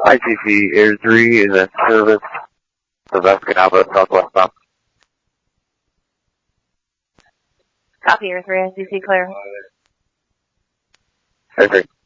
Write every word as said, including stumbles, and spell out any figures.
I T C Air three is in service for Vescanava, Southwest bound. Copy, Air three, I C C clear. Air three.